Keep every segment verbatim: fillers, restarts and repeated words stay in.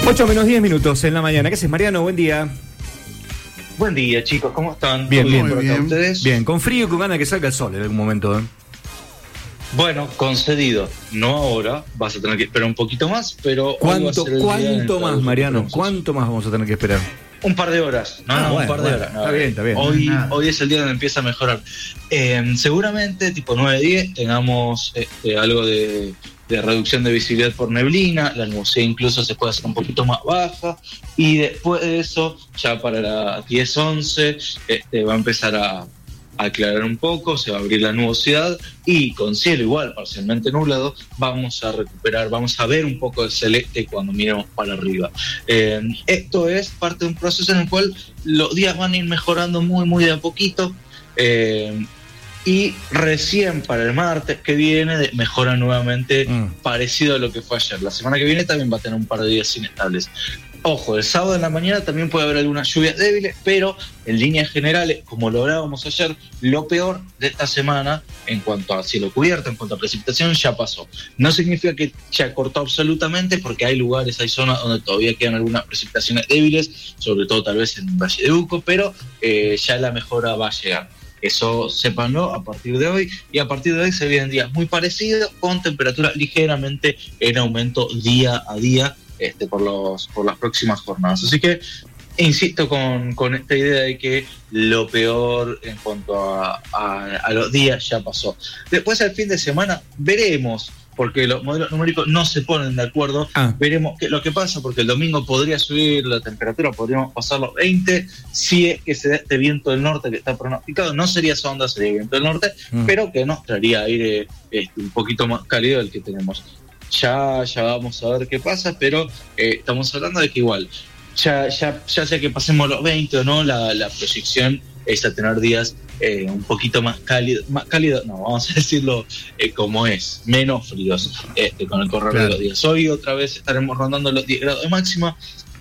ocho menos diez minutos en la mañana. ¿Qué haces, Mariano? Buen día. Buen día, chicos, ¿cómo están? Bien, bien. Muy bien. ¿Ustedes? Bien, con frío y con ganas de que salga el sol en algún momento, ¿eh? Bueno, concedido. No ahora, vas a tener que esperar un poquito más, pero... ¿Cuánto, ¿cuánto más, Mariano? ¿Cuánto más vamos a tener que esperar? Un par de horas. No, ah, no, bueno, un par de bueno, horas. No, está bien, está bien. Hoy, no hoy es el día donde empieza a mejorar. Eh, seguramente, tipo nueve diez, tengamos este, algo de... de reducción de visibilidad por neblina, la nubosidad incluso se puede hacer un poquito más baja, y después de eso, ya para las diez once, este, va a empezar a, a aclarar un poco, se va a abrir la nubosidad, y con cielo igual, parcialmente nublado, vamos a recuperar, vamos a ver un poco de celeste cuando miremos para arriba. Eh, esto es parte de un proceso en el cual los días van a ir mejorando muy, muy de a poquito, eh, y recién para el martes que viene mejora nuevamente mm. parecido a lo que fue ayer. La semana que viene también va a tener un par de días inestables. Ojo, el sábado en la mañana también puede haber algunas lluvias débiles, pero en líneas generales, como lo hablábamos ayer, lo peor de esta semana en cuanto a cielo cubierto, en cuanto a precipitación, ya pasó. No significa que ya cortó absolutamente, porque hay lugares, hay zonas donde todavía quedan algunas precipitaciones débiles, sobre todo tal vez en Valle de Uco, pero eh, ya la mejora va a llegar. Eso sépanlo a partir de hoy, y a partir de hoy se vienen días muy parecidos con temperaturas ligeramente en aumento día a día este, por, los, por las próximas jornadas. Así que insisto con, con esta idea de que lo peor en cuanto a, a, a los días ya pasó. Después al fin de semana veremos, porque los modelos numéricos no se ponen de acuerdo, ah. veremos qué lo que pasa, porque el domingo podría subir la temperatura, podríamos pasar los veinte, si es que se da este viento del norte que está pronosticado. No sería esa onda, sería viento del norte, mm. pero que nos traería aire este, un poquito más cálido del que tenemos. Ya, ya vamos a ver qué pasa, pero eh, estamos hablando de que igual, ya, ya, ya sea que pasemos los veinte o no, la, la proyección es a tener días eh, un poquito más cálidos, más cálido, no, vamos a decirlo eh, como es, menos fríos este, con el correr claro. de los días. Hoy otra vez estaremos rondando los diez grados de máxima.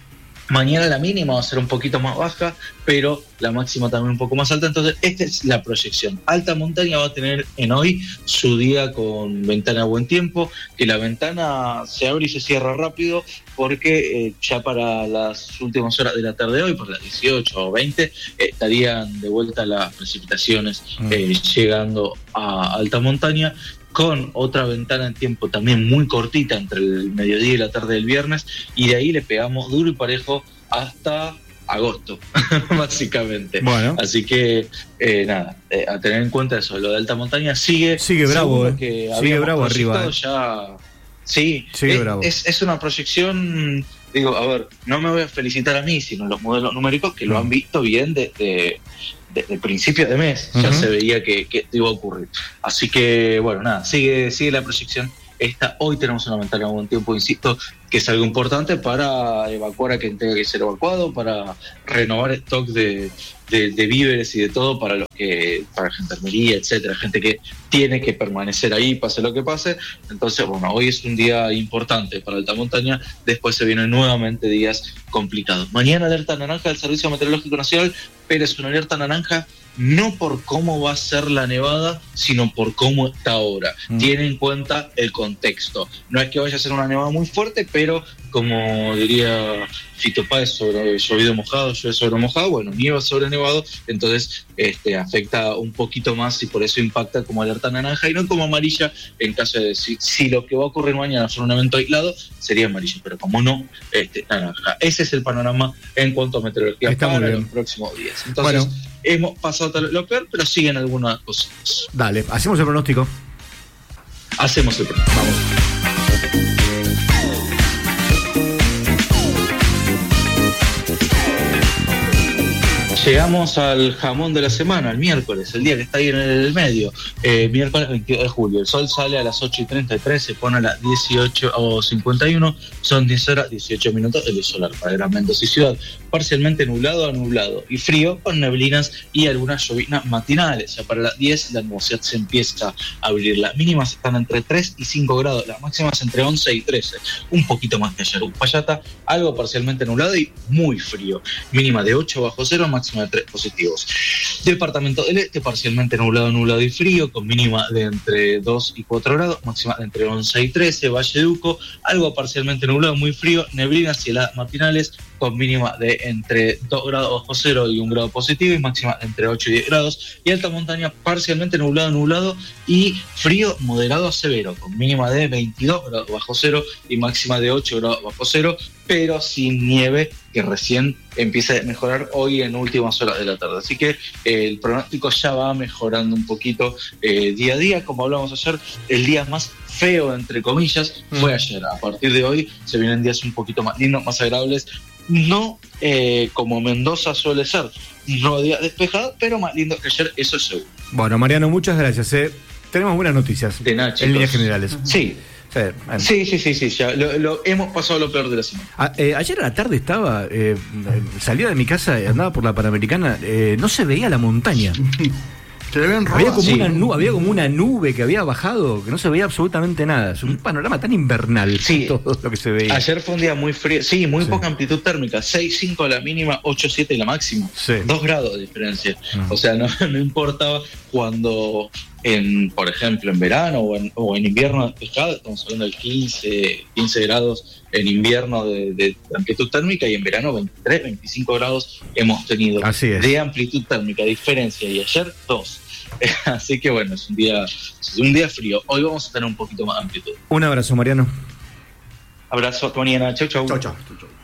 Mañana la mínima va a ser un poquito más baja, pero la máxima también un poco más alta. Entonces, esta es la proyección. Alta montaña va a tener en hoy su día con ventana de buen tiempo, que la ventana se abre y se cierra rápido, porque eh, ya para las últimas horas de la tarde de hoy, por las dieciocho o veinte, eh, estarían de vuelta las precipitaciones eh, llegando a alta montaña, con otra ventana en tiempo también muy cortita entre el mediodía y la tarde del viernes, y de ahí le pegamos duro y parejo hasta agosto, básicamente. Bueno. Así que, eh, nada, eh, a tener en cuenta eso, lo de alta montaña sigue... Sigue bravo, eh. Sigue bravo arriba. Eh. Ya, sí, sigue es, bravo. Es, es una proyección, digo, a ver, no me voy a felicitar a mí, sino los modelos numéricos que mm. lo han visto bien desde... desde el principio de mes ya uh-huh. se veía que, que esto iba a ocurrir. Así que, bueno, nada, sigue, sigue la proyección esta. Hoy tenemos una ventana de buen tiempo, insisto, que es algo importante para evacuar a quien tenga que ser evacuado, para renovar stock de, de, de víveres y de todo para los que, para gendarmería, etcétera, gente que tiene que permanecer ahí, pase lo que pase. Entonces, bueno, hoy es un día importante para alta montaña, después se vienen nuevamente días complicados. Mañana alerta naranja del Servicio Meteorológico Nacional, pero es una alerta naranja no por cómo va a ser la nevada, sino por cómo está ahora. Mm. Tiene en cuenta el contexto. No es que vaya a ser una nevada muy fuerte, pero como diría Fito Páez, sobre llovido mojado, llueve sobre mojado, bueno, nieva sobre nevado, entonces este, afecta un poquito más y por eso impacta como alerta naranja y no como amarilla, en caso de si, si lo que va a ocurrir mañana fuera un evento aislado, sería amarillo, pero como no, este, naranja. Ese es el panorama en cuanto a meteorología Está para los próximos días. Entonces, bueno, hemos pasado lo peor, pero siguen algunas cosas. Dale, hacemos el pronóstico. Hacemos el pronóstico. Vamos. Llegamos al jamón de la semana, el miércoles, el día que está ahí en el medio, eh, miércoles veintidós de julio. El sol sale a las ocho y treinta y tres, se pone a las dieciocho cincuenta y uno, son diez horas, dieciocho minutos de luz solar para Gran Mendoza y Ciudad. parcialmente nublado a nublado y frío con neblinas y algunas lloviznas matinales. Ya para las diez la nubosidad se empieza a abrir. Las mínimas están entre tres y cinco grados, las máximas entre once y trece, un poquito más que ayer. Uspallata, algo parcialmente nublado y muy frío, mínima de ocho bajo cero, máxima de tres positivos. Departamento del Este, parcialmente nublado, nublado y frío, con mínima de entre dos y cuatro grados, máxima de entre once y trece. Valleduco, algo parcialmente nublado, muy frío, neblinas y heladas matinales, con mínima de entre dos grados bajo cero y un grado positivo, y máxima de entre ocho y diez grados. Y alta montaña, parcialmente nublado, nublado y frío moderado a severo, con mínima de veintidós grados bajo cero y máxima de ocho grados bajo cero, pero sin nieve, que recién empieza a mejorar hoy en últimas horas de la tarde. Así que eh, el pronóstico ya va mejorando un poquito eh, día a día. Como hablamos ayer, el día más feo, entre comillas, fue ayer. A partir de hoy se vienen días un poquito más lindos, más agradables. No eh, como Mendoza suele ser, no día despejado, pero más lindo que ayer, eso es seguro. Bueno, Mariano, muchas gracias. Eh. Tenemos buenas noticias de nada, en líneas generales. Sí. Sí, bueno. sí, sí, sí, sí, ya lo, lo, hemos pasado lo peor de la semana. A, eh, ayer a la tarde estaba, eh, salía de mi casa, andaba por la Panamericana, eh, no se veía la montaña. Se habían robado. Había como, sí. una nube, había como una nube que había bajado, que no se veía absolutamente nada. Es un panorama tan invernal, sí. todo lo que se veía. Ayer fue un día muy frío, sí, muy sí. poca amplitud térmica, seis cinco la mínima, ocho siete la máxima. Sí. Dos grados de diferencia. Uh-huh. O sea, no, no importaba cuando, en, por ejemplo, en verano o en, o en invierno despejado, estamos hablando de quince, quince grados en invierno de, de amplitud térmica, y en verano veintitrés, veinticinco grados hemos tenido. Así es. De amplitud térmica, diferencia, y ayer dos. Así que bueno, es un día, es un día frío. Hoy vamos a tener un poquito más de amplitud. Un abrazo, Mariano. Abrazo, hasta mañana. Chau, chau. Chau, chau. chau, chau.